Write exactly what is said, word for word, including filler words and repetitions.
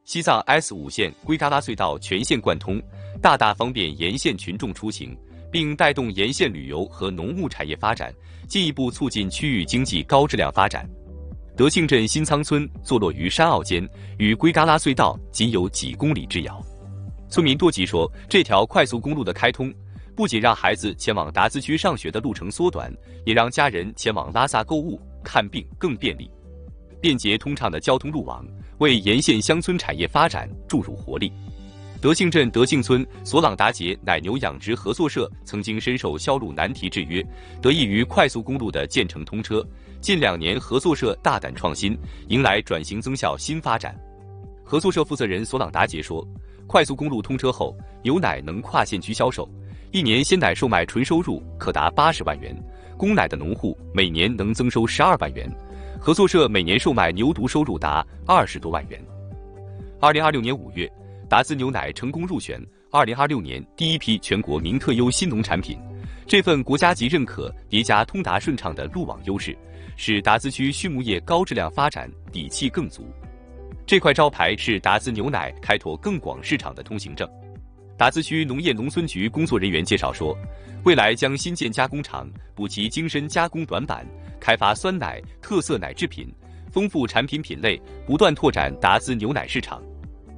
西藏 S 五 线龟嘎拉隧道全线贯通，大大方便沿线群众出行，并带动沿线旅游和农牧产业发展，进一步促进区域经济高质量发展。德庆镇新仓村坐落于山坳间，与龟嘎拉隧道仅有几公里之遥。村民多吉说，这条快速公路的开通，不仅让孩子前往达孜区上学的路程缩短，也让家人前往拉萨购物、看病更便利。便捷通畅的交通路网为沿线乡村产业发展注入活力。德庆镇德庆村索朗达杰奶牛养殖合作社曾经深受销路难题制约，得益于快速公路的建成通车，近两年合作社大胆创新，迎来转型增效新发展。合作社负责人索朗达杰说，快速公路通车后，牛奶能跨县区销售，一年鲜奶售卖纯收入可达八十万元，供奶的农户每年能增收十二万元。合作社每年售卖牛犊收入达二十多万元。二零二六年五月，达孜牛奶成功入选二零二六年第一批全国名特优新农产品。这份国家级认可叠加通达顺畅的路网优势，使达孜区畜牧业高质量发展底气更足。这块招牌是达孜牛奶开拓更广市场的通行证。达孜区农业农村局工作人员介绍说，未来将新建加工厂，补齐精深加工短板，开发酸奶、特色奶制品，丰富产品品类，不断拓展达孜牛奶市场。